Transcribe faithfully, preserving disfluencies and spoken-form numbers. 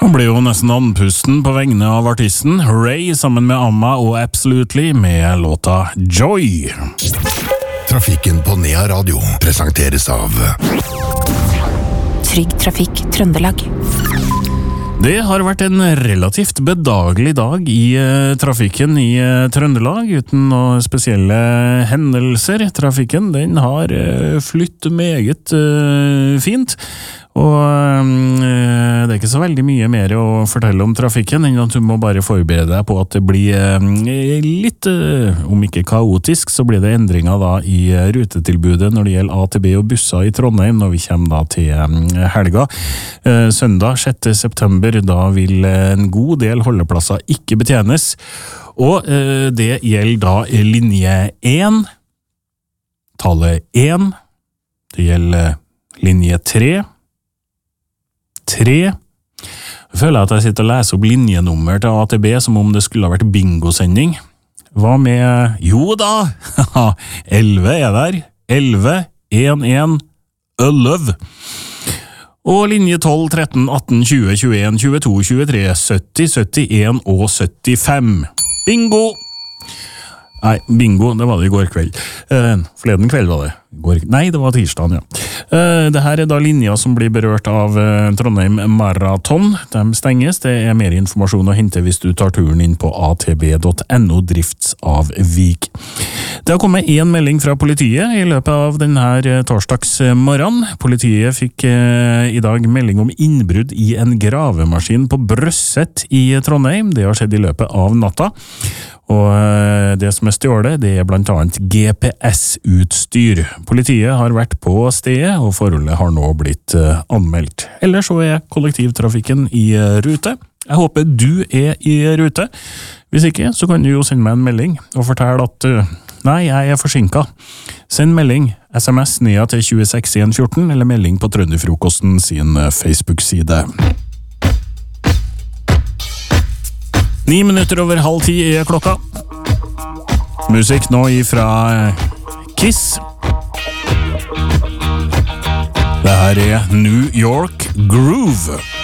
Han ble jo nesten andpusten på vegne av artisten Ray sammen med Amma og Absolutely med låta Joy. Trafikken på Nea Radio presenteres av Trygg Trafikk Trøndelag. Det har vært en relativt bedagelig dag i uh, trafikken i uh, Trøndelag, uten noen spesielle hendelser. Trafikken, den har uh, flyttet meget uh, fint, og uh, det er ikke så veldig mye mer å fortelle om trafikken, enn at du må bare forberede deg på at det blir uh, litt, uh, om ikke kaotisk, så blir det endringer da i uh, rutetilbudet når det gjelder A T B og busser i Trondheim, når vi kommer da til um, helga. Uh, søndag sjette september, da vil en god del holdeplasser ikke betjenes, og uh, det gjelder da linje én, tallet én, det gjelder linje tre, tre. Jeg føler at jeg sitter og leser opp linjenummer til A T B som om det skulle ha vært bingo-sending. Hva med, jo da, elleve er der, elleve, én, én, elleve. Og linje tolv, tretten, atten, tjue, tjueen, tjueto, tjuetre, sytti, syttien og syttifem. Bingo! Nei, bingo, det var det i går kveld. Uh, Forleden kveld var det. Går, nei, det var tirsdagen, ja. Uh, det her er da linjer som blir berørt av uh, Trondheim Marathon. De stenges. Det er mer informasjon å hente hvis du tar turen inn på a t b punktum no driftsavvik. Det har kommet en melding fra politiet i løpet av denne torsdagsmorgen. Politiet fikk uh, i dag melding om innbrudd i en gravemaskin på Brøsset i Trondheim. Det har skjedd i løpet av natta. Og uh, det som er stjålet, det er blant annet G P S-utstyr. Politiet har vært på stedet, og forholdet har nå blitt uh, anmeldt. Ellers så er kollektivtrafikken i uh, rute. Jeg håper du er i rute. Hvis ikke, så kan du jo sende meg en melding og fortelle at uh, nei, jeg er forsinket. Send melding, S M S ned til tjueseks en fjorten, eller melding på Trønderfrokosten sin uh, Facebook-side. Ni minutter over halv ti er klokka. Musikk nå ifra Kiss. Det her er New York Groove.